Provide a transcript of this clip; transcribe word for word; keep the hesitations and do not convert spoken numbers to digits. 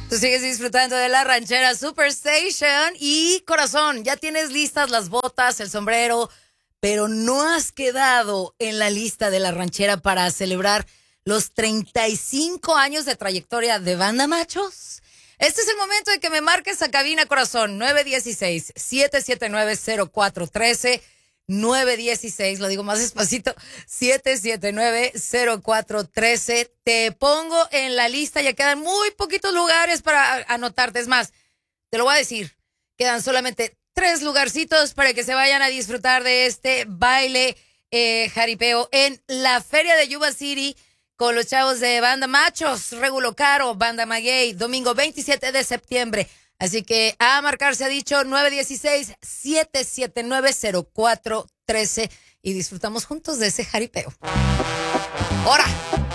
Tú sigues disfrutando de la ranchera Superstation y corazón, ya tienes listas las botas, el sombrero, pero no has quedado en la lista de la ranchera para celebrar los treinta y cinco años de trayectoria de Banda Machos. Este es el momento de que me marques a cabina, corazón, nueve uno seis, siete siete nueve, cero cuatro uno tres, nueve uno seis, lo digo más despacito, siete siete nueve, cero cuatro uno tres. Te pongo en la lista, ya quedan muy poquitos lugares para anotarte. Es más, te lo voy a decir, quedan solamente tres lugarcitos para que se vayan a disfrutar de este baile eh, jaripeo en la feria de Yuba City con los chavos de Banda Machos, Regulo Caro, Banda Maguey, domingo veintisiete de septiembre. Así que a marcar se ha dicho nueve uno seis, siete siete nueve, cero cuatro uno tres y disfrutamos juntos de ese jaripeo. ¡Hora!